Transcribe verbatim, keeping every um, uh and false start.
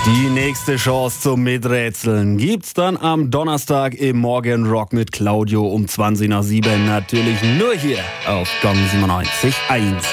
Die nächste Chance zum Miträtseln gibt's dann am Donnerstag im Morgen Rock mit Claudio um zwanzig nach sieben. Natürlich nur hier auf Gong siebenundneunzig Komma eins.